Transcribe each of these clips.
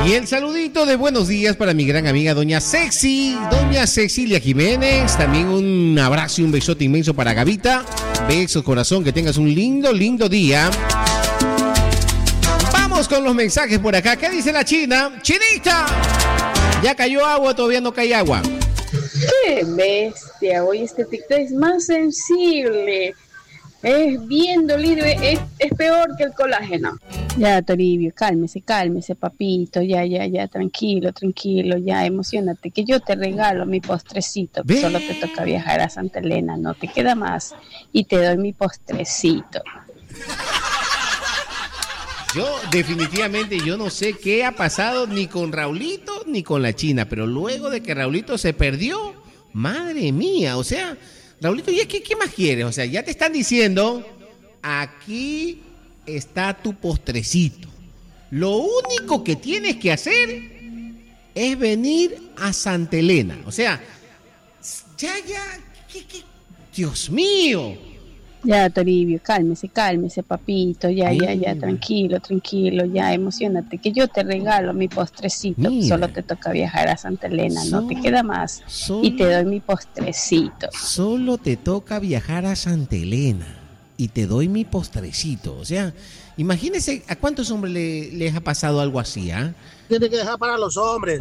Y el saludito de buenos días para mi gran amiga doña Cecilia Jiménez. También un abrazo y un besote inmenso para Gavita. Besos, corazón, que tengas un lindo día. Vamos con los mensajes por acá. ¿Qué dice la China? ¡Chinita! ¿Ya cayó agua o todavía no cae agua? ¡Qué bestia! Hoy este TikTok es más sensible. Es bien dolido, es peor que el colágeno. Ya, Toribio, cálmese, papito, ya, tranquilo, ya, emocionate, que yo te regalo mi postrecito. Solo te toca viajar a Santa Elena, no te queda más, y te doy mi postrecito. Yo definitivamente yo no sé qué ha pasado ni con Raulito ni con la China, pero luego de que Raulito se perdió, madre mía, o sea, Raulito, ¿y qué más quieres? O sea, ya te están diciendo, aquí está tu postrecito. Lo único que tienes que hacer es venir a Santa Elena. O sea, ya, Dios mío. Ya, Toribio, cálmese, papito, ya, tranquilo, ya, emocionate, que yo te regalo mi postrecito. Mira. Solo te toca viajar a Santa Elena, no te queda más, y te doy mi postrecito. Solo te toca viajar a Santa Elena y te doy mi postrecito. O sea, imagínese a cuántos hombres les ha pasado algo así, ¿ah? Tiene que dejar para los hombres.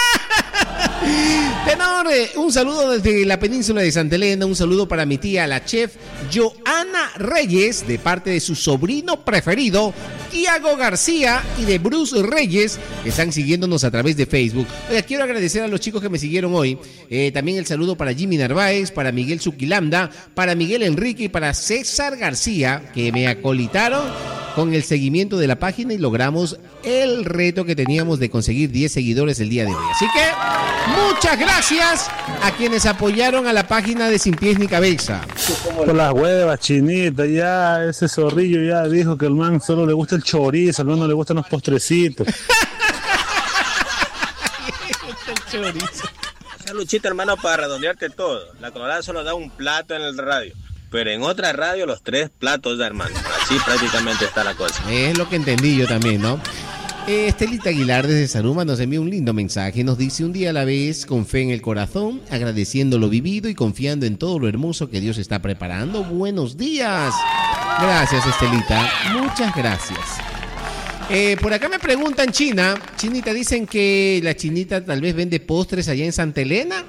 Tenor, un saludo desde la península de Santa Elena, un saludo para mi tía, la chef Joana Reyes, de parte de su sobrino preferido, Tiago García, y de Bruce Reyes, que están siguiéndonos a través de Facebook. Oiga, quiero agradecer a los chicos que me siguieron hoy. También el saludo para Jimmy Narváez, para Miguel Zuquilanda, para Miguel Enrique y para César García, que me acolitaron con el seguimiento de la página y logramos el reto que teníamos de conseguir 10 seguidores el día de hoy. Así que muchas gracias a quienes apoyaron a la página de Sin Pies Ni Cabeza. Por las huevas, Chinita, ya ese zorrillo ya dijo que el man solo le gusta el chorizo, al man no le gustan los postrecitos. Esa luchita, hermano, para redondearte todo. La Colorada solo da un plato en el radio, pero en otra radio los 3 platos da, hermano. Así prácticamente está la cosa. Es lo que entendí yo también, ¿no? Estelita Aguilar desde Saruma nos envía un lindo mensaje. Nos dice: un día a la vez, con fe en el corazón, agradeciendo lo vivido y confiando en todo lo hermoso que Dios está preparando. Buenos días. Gracias, Estelita. Muchas gracias. Por acá me preguntan, Chinita, dicen que la Chinita tal vez vende postres allá en Santa Elena.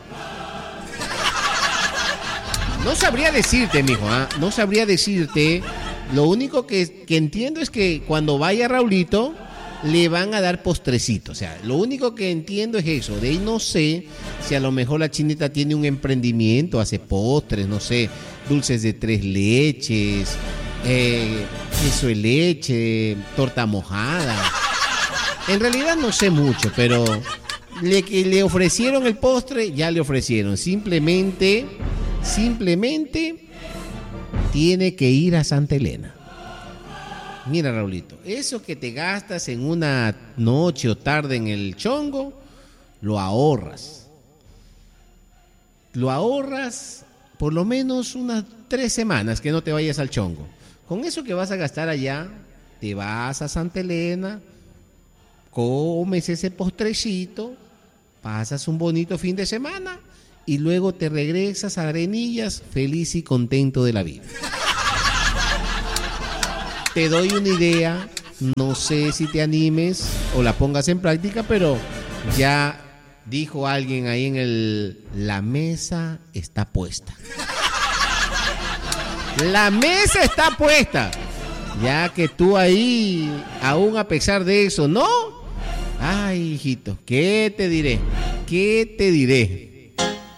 No sabría decirte, mijo, no sabría decirte. Lo único que entiendo es que cuando vaya Raulito le van a dar postrecito. O sea, lo único que entiendo es eso. De ahí no sé si a lo mejor la Chinita tiene un emprendimiento, hace postres, no sé, dulces de 3 leches, queso de leche, torta mojada. En realidad no sé mucho, pero le ofrecieron el postre, ya le ofrecieron. Simplemente tiene que ir a Santa Elena. Mira, Raulito, eso que te gastas en una noche o tarde en el chongo, lo ahorras. Lo ahorras por lo menos unas 3 semanas que no te vayas al chongo. Con eso que vas a gastar allá, te vas a Santa Elena, comes ese postrecito, pasas un bonito fin de semana y luego te regresas a Arenillas feliz y contento de la vida. Te doy una idea, no sé si te animes o la pongas en práctica, pero ya dijo alguien ahí la mesa está puesta. La mesa está puesta. Ya que tú ahí, aún a pesar de eso, ¿no? Ay, hijito, ¿qué te diré?